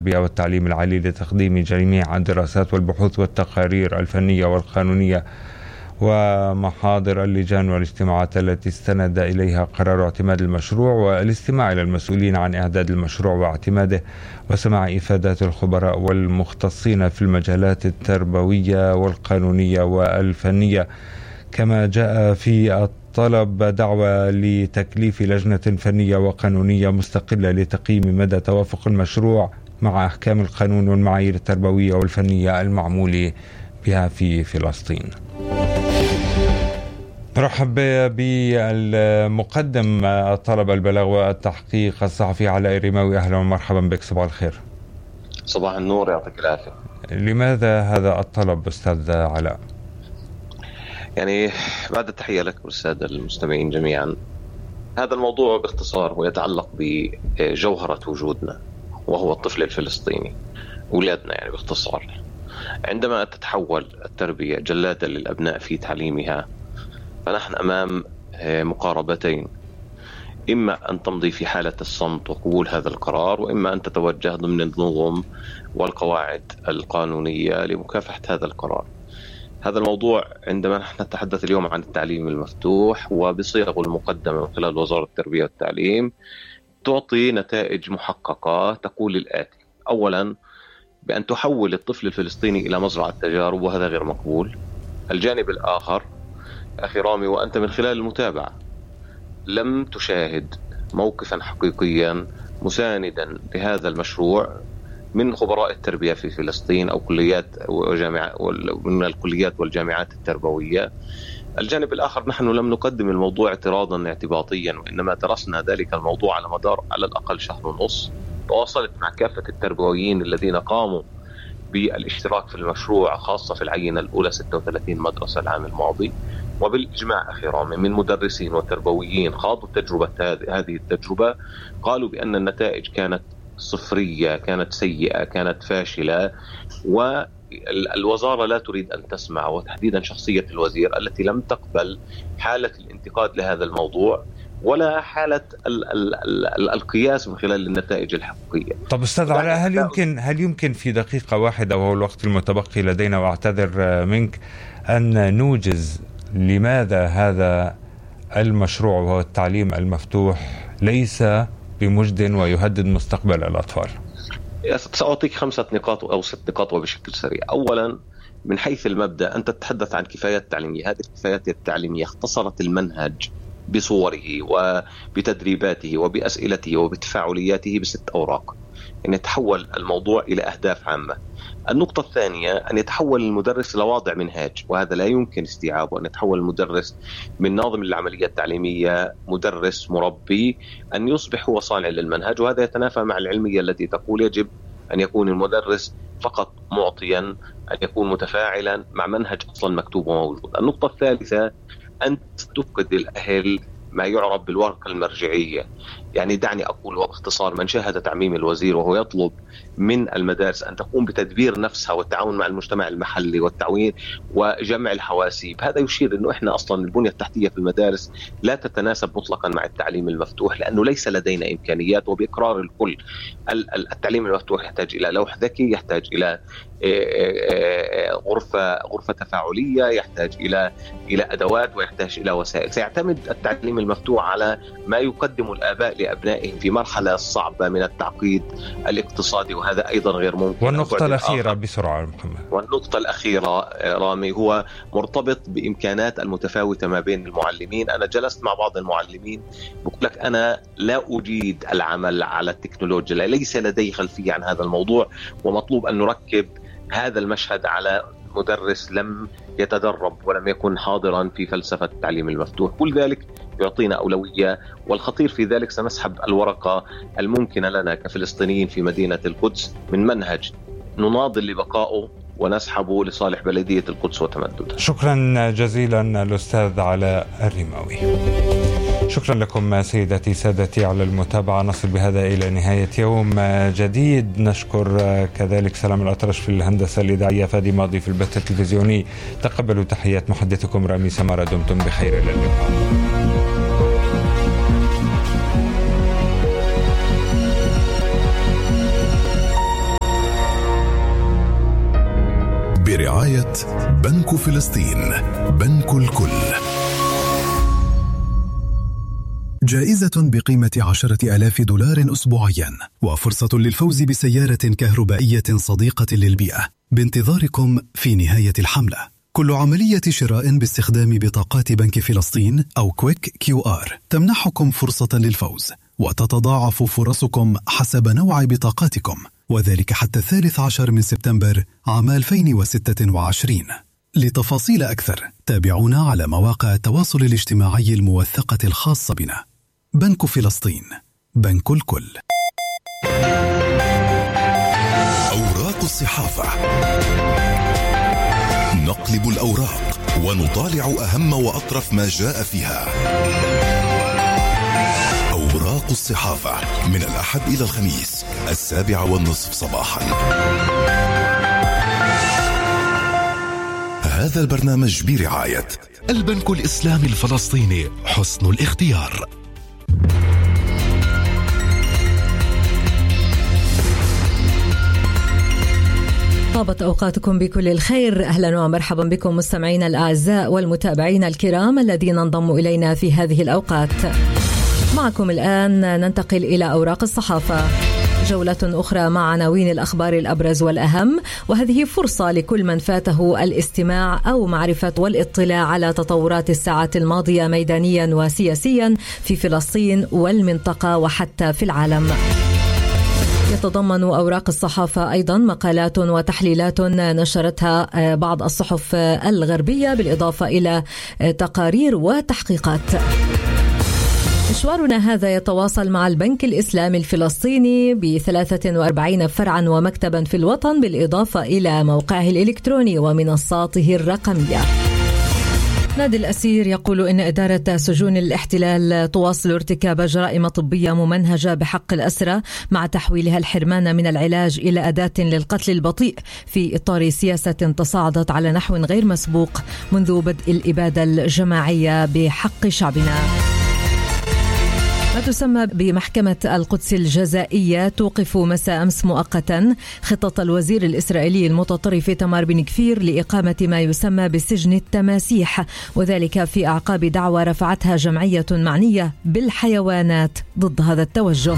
التربية والتعليم العالي لتقديم جميع الدراسات والبحوث والتقارير الفنية والقانونية ومحاضر اللجان والاجتماعات التي استند إليها قرار اعتماد المشروع، والاستماع إلى المسؤولين عن إعداد المشروع واعتماده، وسماع إفادات الخبراء والمختصين في المجالات التربوية والقانونية والفنية. كما جاء في الطلب دعوة لتكليف لجنة فنية وقانونية مستقلة لتقييم مدى توافق المشروع مع أحكام القانون والمعايير التربوية والفنية المعمول بها في فلسطين. نرحب بالمقدم طلب البلاغ والتحقيق الصحفي علاء الرماوي. أهلا ومرحبا بك، صباح الخير. صباح النور، يعطيك العافية. لماذا هذا الطلب أستاذ علاء؟ يعني بعد التحية لك والسادة المستمعين جميعا، هذا الموضوع باختصار هو يتعلق بجوهرة وجودنا، وهو الطفل الفلسطيني، أولادنا. يعني باختصار، عندما تتحول التربية جلادة للأبناء في تعليمها، فنحن أمام مقاربتين: إما أن تمضي في حالة الصمت وقبول هذا القرار، وإما أن تتوجه ضمن النظم والقواعد القانونية لمكافحة هذا القرار. هذا الموضوع عندما نحن نتحدث اليوم عن التعليم المفتوح وبصيغه المقدمة من خلال وزارة التربية والتعليم، تعطي نتائج محققة تقول الآتي: أولا، بأن تحول الطفل الفلسطيني إلى مزرعة تجارب، وهذا غير مقبول. الجانب الآخر أخي رامي، وأنت من خلال المتابعة لم تشاهد موقفا حقيقيا مساندا لهذا المشروع من خبراء التربية في فلسطين أو كليات وجامعات، من الكليات والجامعات التربوية. الجانب الآخر، نحن لم نقدم الموضوع اعتراضا اعتباطيا، وإنما درسنا ذلك الموضوع على مدار على الأقل شهر ونصف. تواصلت مع كافة التربويين الذين قاموا بالاشتراك في المشروع، خاصة في العينة الأولى 36 مدرسة العام الماضي، وبالإجماع أخي رامي من مدرسين وتربويين خاضوا هذه التجربة، قالوا بأن النتائج كانت صفرية، كانت سيئة، كانت فاشلة، والوزارة لا تريد أن تسمع، وتحديدا شخصية الوزير التي لم تقبل حالة الانتقاد لهذا الموضوع ولا حالة القياس من خلال النتائج الحقيقية. طب أستاذ علاء، هل يمكن في دقيقة واحدة، وهو الوقت المتبقي لدينا وأعتذر منك، أن نوجز لماذا هذا المشروع وهو التعليم المفتوح ليس بمجد ويهدد مستقبل الأطفال؟ سأعطيك 5 نقاط أو 6 نقاط وبشكل سريع. أولا، من حيث المبدأ، أنت تتحدث عن كفايات تعليمية. هذه الكفايات التعليمية اختصرت المنهج بصوره وبتدريباته وبأسئلته وبتفاعلياته ب6 أوراق، أن يتحول الموضوع إلى أهداف عامة. النقطة الثانية، أن يتحول المدرس إلى واضع منهاج، وهذا لا يمكن استيعابه. أن يتحول المدرس من ناظم للعملية التعليمية، مدرس مربي، أن يصبح هو صانع للمنهج، وهذا يتنافى مع العلمية التي تقول يجب أن يكون المدرس فقط معطيا، أن يكون متفاعلا مع منهج أصلا مكتوب وموجود. النقطة الثالثة، أن تفقد الأهل ما يعرف بالورقة المرجعية. يعني دعني أقول وباختصار، من شاهد تعميم الوزير وهو يطلب من المدارس أن تقوم بتدبير نفسها والتعاون مع المجتمع المحلي والتعوين وجمع الحواسيب، هذا يشير أنه إحنا أصلا البنية التحتية في المدارس لا تتناسب مطلقا مع التعليم المفتوح، لأنه ليس لدينا إمكانيات. وبإقرار الكل، التعليم المفتوح يحتاج إلى لوح ذكي، يحتاج إلى غرفة تفاعلية، يحتاج إلى أدوات، ويحتاج إلى وسائل. سيعتمد التعليم المفتوح على ما يقدم الآباء لأبنائهم في مرحلة صعبة من التعقيد الاقتصادي، وهذا أيضا غير ممكن. والنقطة الأخيرة بسرعة محمد. والنقطة الأخيرة رامي، هو مرتبط بإمكانات المتفاوتة ما بين المعلمين. أنا جلست مع بعض المعلمين، بقول لك أنا لا أجيد العمل على التكنولوجيا، ليس لدي خلفية عن هذا الموضوع، ومطلوب أن نركب هذا المشهد على مدرس لم يتدرب ولم يكن حاضرا في فلسفة التعليم المفتوح. كل ذلك يعطينا أولوية، والخطير في ذلك سنسحب الورقة الممكنة لنا كفلسطينيين في مدينة القدس من منهج نناضل لبقائه ونسحبه لصالح بلدية القدس وتمددها. شكرا جزيلا الأستاذ علاء الرماوي. شكرا لكم سيداتي سادتي على المتابعة. نصل بهذا إلى نهاية يوم جديد. نشكر كذلك سلام الأطرش في الهندسة الإذاعية، فادي ماضي في البث التلفزيوني. تقبلوا تحيات محدثكم رامي سمارة. دمتم بخير، إلى اللقاء. برعاية بنك فلسطين، بنك الكل. جائزة بقيمة $10,000 أسبوعيا، وفرصة للفوز بسيارة كهربائية صديقة للبيئة بانتظاركم في نهاية الحملة. كل عملية شراء باستخدام بطاقات بنك فلسطين أو كويك QR تمنحكم فرصة للفوز، وتتضاعف فرصكم حسب نوع بطاقاتكم، وذلك حتى 13 سبتمبر عام 2026. لتفاصيل أكثر تابعونا على مواقع التواصل الاجتماعي الموثقة الخاصة بنا. بنك فلسطين، بنك الكل. أوراق الصحافة. نقلب الأوراق ونطالع أهم وأطرف ما جاء فيها. أوراق الصحافة من الأحد إلى الخميس 7:30 صباحا. هذا البرنامج برعاية البنك الإسلامي الفلسطيني، حسن الاختيار. طابت أوقاتكم بكل الخير. أهلا ومرحبا بكم مستمعينا الأعزاء والمتابعين الكرام الذين انضموا إلينا في هذه الأوقات. معكم الآن ننتقل إلى أوراق الصحافة، جولة أخرى مع عناوين الأخبار الأبرز والأهم، وهذه فرصة لكل من فاته الاستماع أو معرفة والاطلاع على تطورات الساعات الماضية ميدانيا وسياسيا في فلسطين والمنطقة وحتى في العالم. يتضمن أوراق الصحافة أيضا مقالات وتحليلات نشرتها بعض الصحف الغربية، بالإضافة إلى تقارير وتحقيقات. مشوارنا هذا يتواصل مع البنك الإسلامي الفلسطيني ب43 فرعا ومكتبا في الوطن، بالإضافة إلى موقعه الإلكتروني ومنصاته الرقمية. نادي الأسير يقول إن إدارة سجون الاحتلال تواصل ارتكاب جرائم طبية ممنهجة بحق الأسرى، مع تحويلها الحرمان من العلاج إلى أداة للقتل البطيء في إطار سياسة تصاعدت على نحو غير مسبوق منذ بدء الإبادة الجماعية بحق شعبنا. ما تسمى بمحكمة القدس الجزائية توقف مساء أمس مؤقتا خطة الوزير الإسرائيلي المتطرف تمار بن كفير لإقامة ما يسمى بسجن التماسيح، وذلك في أعقاب دعوى رفعتها جمعية معنية بالحيوانات ضد هذا التوجه.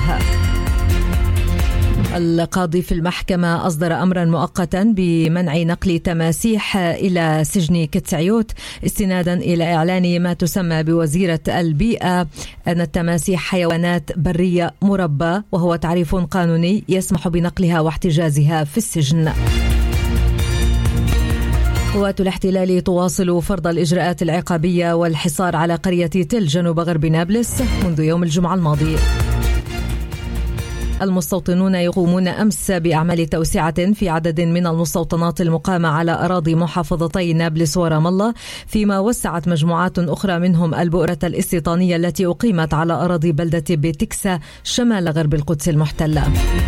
القاضي في المحكمة أصدر أمرا مؤقتا بمنع نقل تماسيح إلى سجن كتسعيوت، استنادا إلى إعلان ما تسمى بوزيرة البيئة أن التماسيح حيوانات برية مربى، وهو تعريف قانوني يسمح بنقلها واحتجازها في السجن. قوات الاحتلال تواصل فرض الإجراءات العقابية والحصار على قرية تل جنوب غرب نابلس منذ يوم الجمعة الماضي. المستوطنون يقومون أمس بأعمال توسعة في عدد من المستوطنات المقامة على أراضي محافظتي نابلس ورام الله، فيما وسعت مجموعات أخرى منهم البؤرة الاستيطانية التي أقيمت على أراضي بلدة بتكسا شمال غرب القدس المحتلة.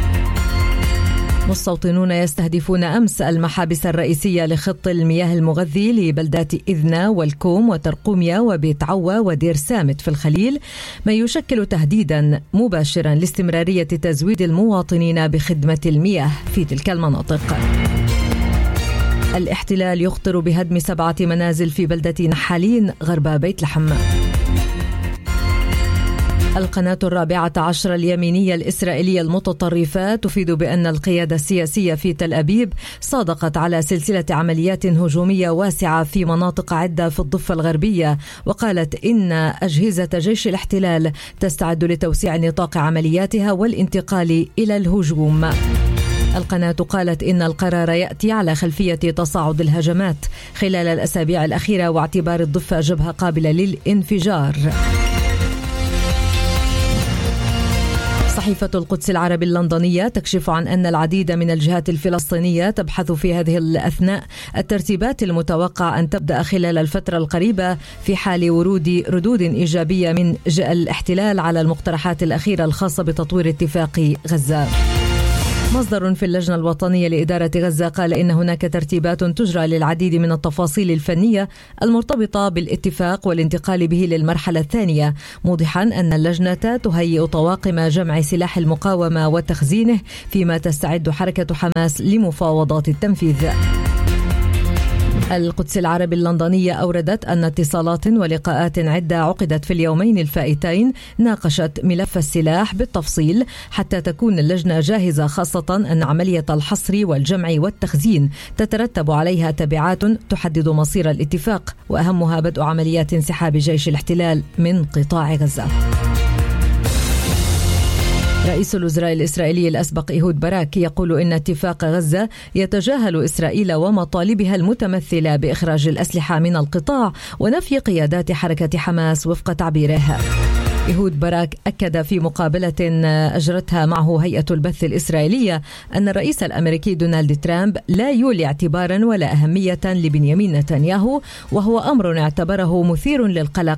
مستوطنون يستهدفون أمس المحابس الرئيسية لخط المياه المغذي لبلدات إذنا والكوم وترقوميا وبيت عوى ودير سامت في الخليل، ما يشكل تهديدا مباشرا لاستمرارية تزويد المواطنين بخدمة المياه في تلك المناطق. الاحتلال يخطر بهدم 7 منازل في بلدة نحالين غرب بيت لحم. القناة 14 اليمينية الإسرائيلية المتطرفة تفيد بأن القيادة السياسية في تل أبيب صادقت على سلسلة عمليات هجومية واسعة في مناطق عدة في الضفة الغربية، وقالت إن أجهزة جيش الاحتلال تستعد لتوسيع نطاق عملياتها والانتقال إلى الهجوم. القناة قالت إن القرار يأتي على خلفية تصاعد الهجمات خلال الأسابيع الأخيرة واعتبار الضفة جبهة قابلة للانفجار. صحيفة القدس العربي اللندنية تكشف عن أن العديد من الجهات الفلسطينية تبحث في هذه الأثناء الترتيبات المتوقع أن تبدأ خلال الفترة القريبة في حال ورود ردود إيجابية من الاحتلال على المقترحات الأخيرة الخاصة بتطوير اتفاق غزة. مصدر في اللجنة الوطنية لإدارة غزة قال إن هناك ترتيبات تجرى للعديد من التفاصيل الفنية المرتبطة بالاتفاق والانتقال به للمرحلة الثانية، موضحا أن اللجنة تهيئ طواقم جمع سلاح المقاومة وتخزينه، فيما تستعد حركة حماس لمفاوضات التنفيذ. القدس العربي اللندنية أوردت أن اتصالات ولقاءات عدة عقدت في اليومين الفائتين ناقشت ملف السلاح بالتفصيل حتى تكون اللجنة جاهزة، خاصة أن عملية الحصر والجمع والتخزين تترتب عليها تبعات تحدد مصير الاتفاق، وأهمها بدء عمليات انسحاب جيش الاحتلال من قطاع غزة. رئيس الوزراء الإسرائيلي الأسبق إيهود باراك يقول إن اتفاق غزة يتجاهل إسرائيل ومطالبها المتمثلة بإخراج الأسلحة من القطاع ونفي قيادات حركة حماس وفق تعبيره. إيهود باراك أكد في مقابلة أجرتها معه هيئة البث الإسرائيلية أن الرئيس الأمريكي دونالد ترامب لا يولي اعتبارا ولا أهمية لبنيامين نتنياهو، وهو أمر اعتبره مثير للقلق.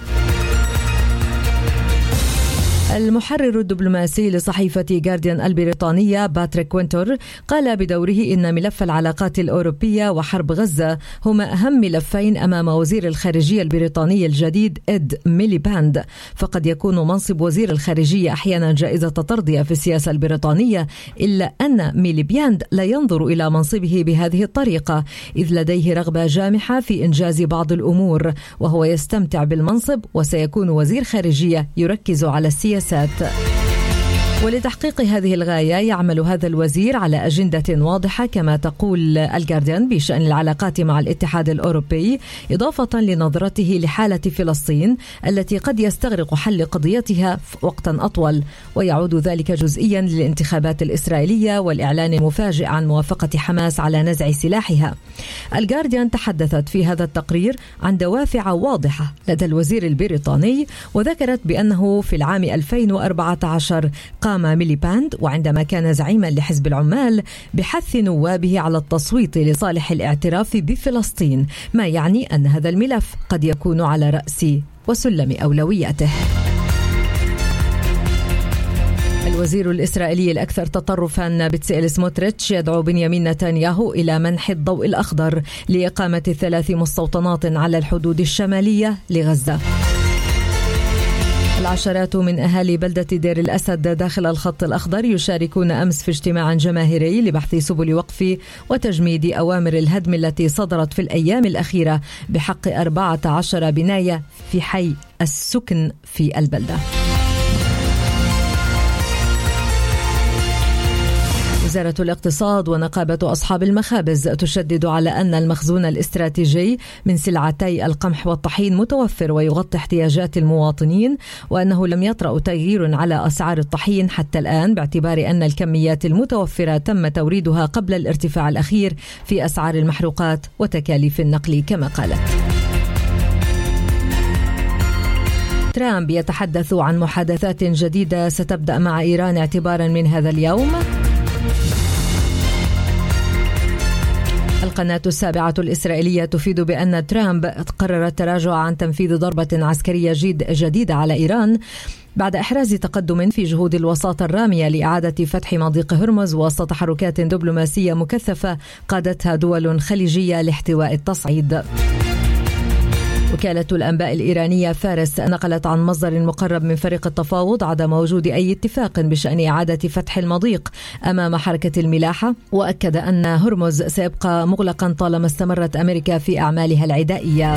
المحرر الدبلوماسي لصحيفة جارديان البريطانية باتريك وينتر قال بدوره إن ملف العلاقات الأوروبية وحرب غزة هما أهم ملفين أمام وزير الخارجية البريطاني الجديد إد ميليباند، فقد يكون منصب وزير الخارجية أحيانا جائزة ترضية في السياسة البريطانية، إلا أن ميليباند لا ينظر إلى منصبه بهذه الطريقة، إذ لديه رغبة جامحة في إنجاز بعض الأمور، وهو يستمتع بالمنصب وسيكون وزير خارجية يركز على السياسة. ولتحقيق هذه الغاية يعمل هذا الوزير على أجندة واضحة كما تقول الجارديان بشأن العلاقات مع الاتحاد الأوروبي، إضافة لنظرته لحالة فلسطين التي قد يستغرق حل قضيتها وقتا أطول، ويعود ذلك جزئيا للانتخابات الإسرائيلية والإعلان المفاجئ عن موافقة حماس على نزع سلاحها. الجارديان تحدثت في هذا التقرير عن دوافع واضحة لدى الوزير البريطاني، وذكرت بأنه في العام 2014 قام ميليباند وعندما كان زعيما لحزب العمال بحث نوابه على التصويت لصالح الاعتراف بفلسطين، ما يعني أن هذا الملف قد يكون على رأس وسلم أولوياته. الوزير الإسرائيلي الأكثر تطرفا بتسئيل سموتريتش يدعو بنيامين نتنياهو إلى منح الضوء الأخضر لإقامة 3 مستوطنات على الحدود الشمالية لغزة. العشرات من أهالي بلدة دير الأسد داخل الخط الأخضر يشاركون أمس في اجتماع جماهيري لبحث سبل وقف وتجميد أوامر الهدم التي صدرت في الأيام الأخيرة بحق 14 بناية في حي السكن في البلدة. وزارة الاقتصاد ونقابة أصحاب المخابز تشدد على أن المخزون الاستراتيجي من سلعتي القمح والطحين متوفر ويغطي احتياجات المواطنين، وأنه لم يطرأ تغيير على أسعار الطحين حتى الآن باعتبار أن الكميات المتوفرة تم توريدها قبل الارتفاع الأخير في أسعار المحروقات وتكاليف النقل كما قالت. ترامب يتحدث عن محادثات جديدة ستبدأ مع إيران اعتبارا من هذا اليوم. القناة السابعة الإسرائيلية تفيد بأن ترامب قرر التراجع عن تنفيذ ضربة عسكرية جديدة على إيران بعد إحراز تقدم في جهود الوساطة الرامية لإعادة فتح مضيق هرمز وسط تحركات دبلوماسية مكثفة قادتها دول خليجية لاحتواء التصعيد. وكالة الأنباء الإيرانية فارس نقلت عن مصدر مقرب من فريق التفاوض عدم وجود أي اتفاق بشأن إعادة فتح المضيق أمام حركة الملاحة، وأكد أن هرمز سيبقى مغلقا طالما استمرت أمريكا في أعمالها العدائية.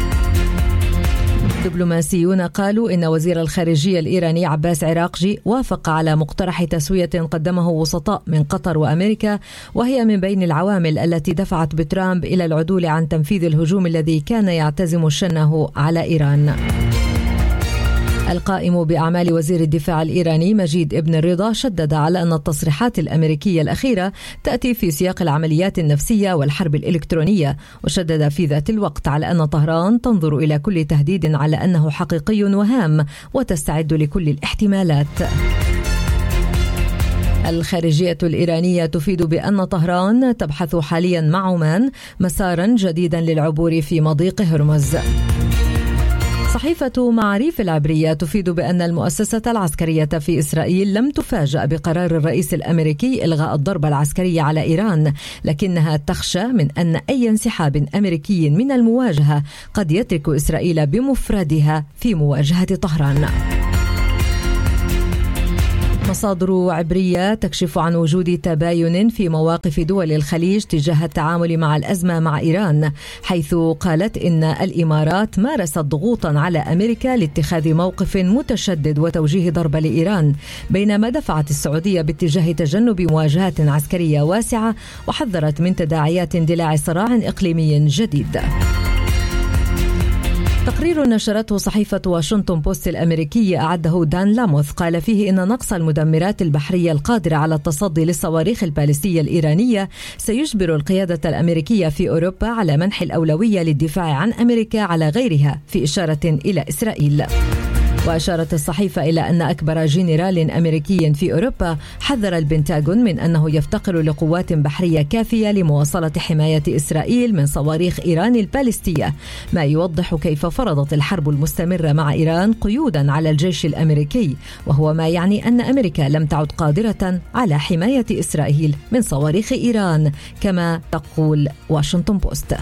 دبلوماسيون قالوا إن وزير الخارجية الإيراني عباس عراقجي وافق على مقترح تسوية قدمه وسطاء من قطر وأمريكا، وهي من بين العوامل التي دفعت بترامب إلى العدول عن تنفيذ الهجوم الذي كان يعتزم شنه على إيران. القائم بأعمال وزير الدفاع الإيراني مجيد ابن الرضا شدد على أن التصريحات الأمريكية الأخيرة تأتي في سياق العمليات النفسية والحرب الإلكترونية، وشدد في ذات الوقت على أن طهران تنظر إلى كل تهديد على أنه حقيقي وهام وتستعد لكل الاحتمالات. الخارجية الإيرانية تفيد بأن طهران تبحث حاليا مع عمان مسارا جديدا للعبور في مضيق هرمز. صحيفة معاريف العبرية تفيد بأن المؤسسة العسكرية في إسرائيل لم تفاجأ بقرار الرئيس الأمريكي إلغاء الضربة العسكرية على إيران، لكنها تخشى من أن أي انسحاب أمريكي من المواجهة قد يترك إسرائيل بمفردها في مواجهة طهران. مصادر عبرية تكشف عن وجود تباين في مواقف دول الخليج تجاه التعامل مع الأزمة مع إيران، حيث قالت إن الإمارات مارست ضغوطا على أمريكا لاتخاذ موقف متشدد وتوجيه ضربة لإيران، بينما دفعت السعودية باتجاه تجنب مواجهات عسكرية واسعة وحذرت من تداعيات اندلاع صراع إقليمي جديد. تقرير نشرته صحيفة واشنطن بوست الأمريكية أعده دان لاموث قال فيه إن نقص المدمرات البحرية القادرة على التصدي للصواريخ البالستية الإيرانية سيجبر القيادة الأمريكية في أوروبا على منح الأولوية للدفاع عن أمريكا على غيرها، في إشارة إلى إسرائيل. وأشارت الصحيفة إلى أن أكبر جنرال أمريكي في أوروبا حذر البنتاغون من أنه يفتقر لقوات بحرية كافية لمواصلة حماية إسرائيل من صواريخ إيران البالستية، ما يوضح كيف فرضت الحرب المستمرة مع إيران قيودا على الجيش الأمريكي، وهو ما يعني أن أمريكا لم تعد قادرة على حماية إسرائيل من صواريخ إيران كما تقول واشنطن بوست.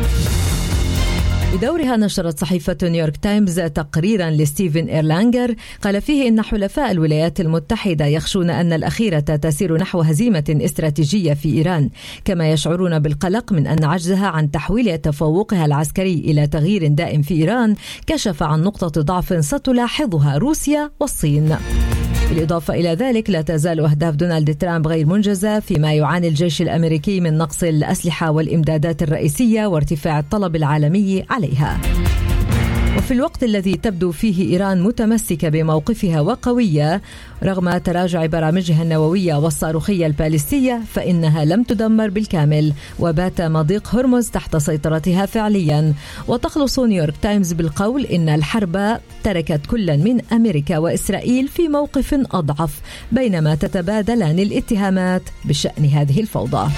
بدورها نشرت صحيفة نيويورك تايمز تقريرا لستيفن إيرلانجر قال فيه إن حلفاء الولايات المتحدة يخشون أن الأخيرة تسير نحو هزيمة استراتيجية في إيران، كما يشعرون بالقلق من أن عجزها عن تحويل تفوقها العسكري إلى تغيير دائم في إيران كشف عن نقطة ضعف ستلاحظها روسيا والصين. بالإضافة إلى ذلك لا تزال أهداف دونالد ترامب غير منجزة، فيما يعاني الجيش الأمريكي من نقص الأسلحة والإمدادات الرئيسية وارتفاع الطلب العالمي عليها. وفي الوقت الذي تبدو فيه إيران متمسكة بموقفها وقوية رغم تراجع برامجها النووية والصاروخية البالستية، فإنها لم تدمر بالكامل وبات مضيق هرمز تحت سيطرتها فعليا. وتخلص نيويورك تايمز بالقول إن الحرب تركت كل من أمريكا وإسرائيل في موقف أضعف، بينما تتبادلان الاتهامات بشأن هذه الفوضى.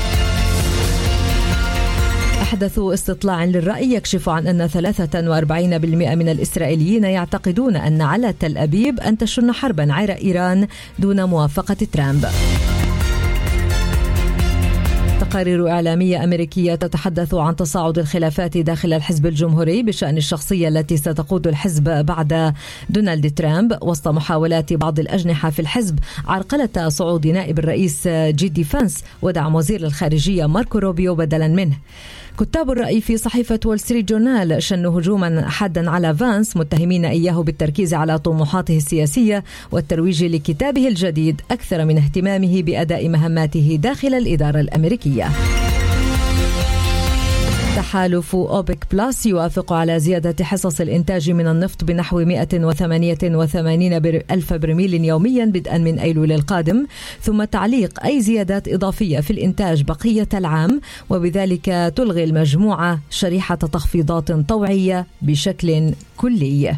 أحدث استطلاع للرأي يكشف عن أن 43% من الإسرائيليين يعتقدون أن على تل أبيب أن تشن حربا عير إيران دون موافقة ترامب. تقارير إعلامية أمريكية تتحدث عن تصاعد الخلافات داخل الحزب الجمهوري بشأن الشخصية التي ستقود الحزب بعد دونالد ترامب، وسط محاولات بعض الأجنحة في الحزب عرقلة صعود نائب الرئيس جيدي فانس ودعم وزير الخارجية ماركو روبيو بدلا منه. كتاب الرأي في صحيفة وول ستريت جورنال شنوا هجوما حادا على فانس متهمين إياه بالتركيز على طموحاته السياسية والترويج لكتابه الجديد أكثر من اهتمامه بأداء مهماته داخل الإدارة الأمريكية. تحالف أوبك بلاس يوافق على زيادة حصص الإنتاج من النفط بنحو 188 ألف برميل يوميا بدءا من أيلول القادم، ثم تعليق أي زيادات إضافية في الإنتاج بقية العام، وبذلك تلغي المجموعة شريحة تخفيضات طوعية بشكل كلي.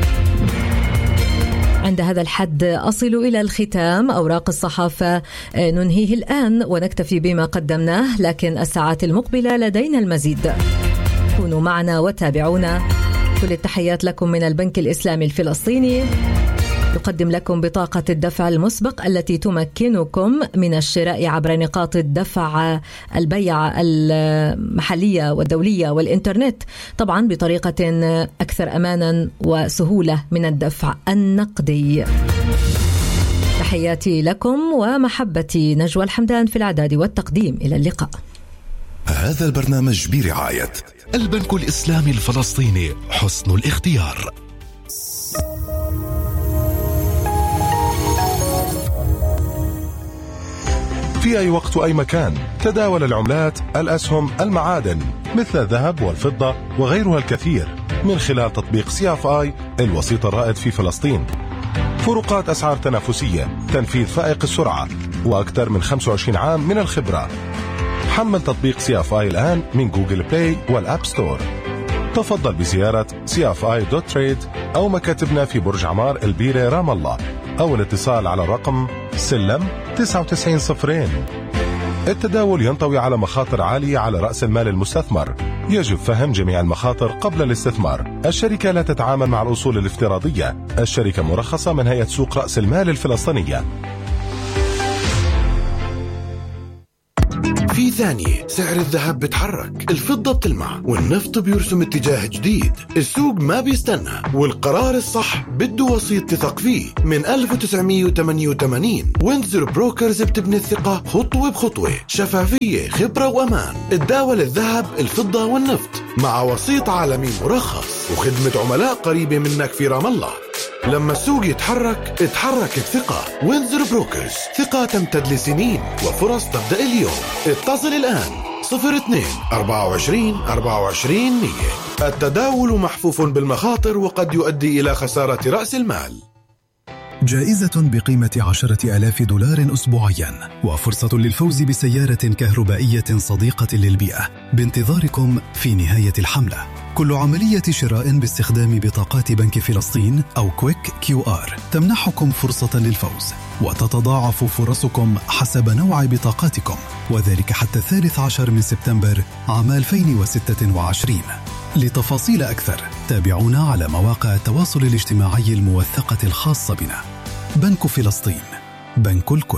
عند هذا الحد أصل إلى الختام أوراق الصحافة ننهيه الآن ونكتفي بما قدمناه، لكن الساعات المقبلة لدينا المزيد. كونوا معنا وتابعونا. كل التحيات لكم من البنك الإسلامي الفلسطيني، يقدم لكم بطاقة الدفع المسبق التي تمكنكم من الشراء عبر نقاط الدفع البيع المحلية والدولية والإنترنت، طبعا بطريقة أكثر أمانا وسهولة من الدفع النقدي. تحياتي لكم ومحبتي، نجوى الحمدان في الإعداد والتقديم. إلى اللقاء. هذا البرنامج برعاية البنك الإسلامي الفلسطيني، حسن الاختيار. في أي وقت وأي مكان تداول العملات، الأسهم، المعادن مثل الذهب والفضة وغيرها الكثير من خلال تطبيق CFI الوسيط الرائد في فلسطين. فروقات أسعار تنافسية، تنفيذ فائق السرعة، وأكثر من 25 عام من الخبرة. حمل تطبيق CFI الآن من جوجل بلاي والأب ستور. تفضل بزيارة cfi.trade أو مكاتبنا في برج عمار البيرة رام الله، أو الاتصال على الرقم سلم 9902. التداول ينطوي على مخاطر عالية على رأس المال المستثمر، يجب فهم جميع المخاطر قبل الاستثمار. الشركة لا تتعامل مع الأصول الافتراضية. الشركة مرخصة من هيئة سوق رأس المال الفلسطينية. في ثانية سعر الذهب بتحرك، الفضة بتلمع، والنفط بيرسم اتجاه جديد. السوق ما بيستنى، والقرار الصح بده وسيط تثق فيه. من 1988 ويندزر بروكرز بتبني الثقة خطوة بخطوة، شفافية، خبرة وأمان. تداول الذهب، الفضة والنفط مع وسيط عالمي مرخص، وخدمة عملاء قريبة منك في رام الله. لما السوق يتحرك اتحرك الثقة. ويندزر بروكرز، ثقة تمتد لسنين وفرص تبدأ اليوم. اتصل الآن 02-24-24-100. التداول محفوف بالمخاطر وقد يؤدي إلى خسارة رأس المال. جائزة بقيمة $10,000 أسبوعيا وفرصة للفوز بسيارة كهربائية صديقة للبيئة بانتظاركم في نهاية الحملة. كل عملية شراء باستخدام بطاقات بنك فلسطين أو كويك QR تمنحكم فرصة للفوز، وتتضاعف فرصكم حسب نوع بطاقاتكم، وذلك حتى 13 من سبتمبر عام 2026. لتفاصيل أكثر تابعونا على مواقع التواصل الاجتماعي الموثقة الخاصة بنا. بنك فلسطين، بنك الكل.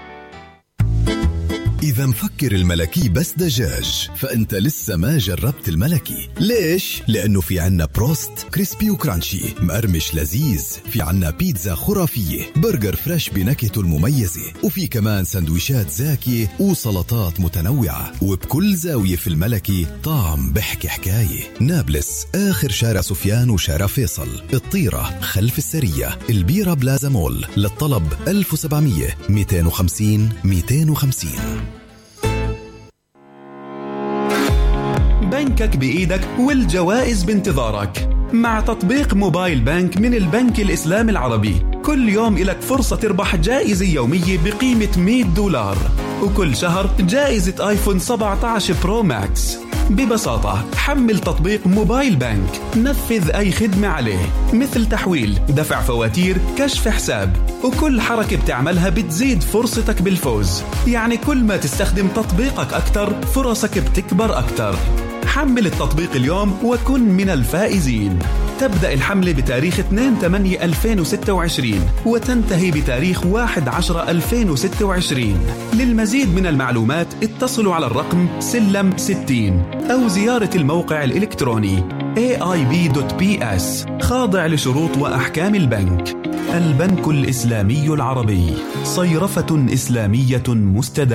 إذا مفكر الملكي بس دجاج فأنت لسه ما جربت الملكي. ليش؟ لأنه في عنا بروست كريسبي وكرانشي مقرمش لذيذ، في عنا بيتزا خرافية، برجر فريش بنكهته المميزة، وفي كمان سندويشات زاكية وسلطات متنوعة. وبكل زاوية في الملكي طعم بحكي حكاية. نابلس آخر شارع سفيان وشارع فيصل، الطيرة خلف السرية، البيرة بلازا مول. للطلب 1700-250-250. بنكك بإيدك والجوائز بانتظارك. مع تطبيق موبايل بنك من البنك الإسلامي العربي، كل يوم إلك فرصة تربح جائزة يومية بقيمة $100، وكل شهر جائزة آيفون 17 برو ماكس. ببساطة حمل تطبيق موبايل بنك، نفذ أي خدمة عليه مثل تحويل، دفع فواتير، كشف حساب، وكل حركة بتعملها بتزيد فرصتك بالفوز. يعني كل ما تستخدم تطبيقك أكتر فرصك بتكبر أكتر. حمل التطبيق اليوم وكن من الفائزين. تبدأ الحملة بتاريخ 2/8/2026 وتنتهي بتاريخ 1/10/2026. للمزيد من المعلومات اتصلوا على الرقم سلم 60 أو زيارة الموقع الإلكتروني aib.ps. خاضع لشروط وأحكام البنك. البنك الإسلامي العربي، صيرفة إسلامية مستدامة.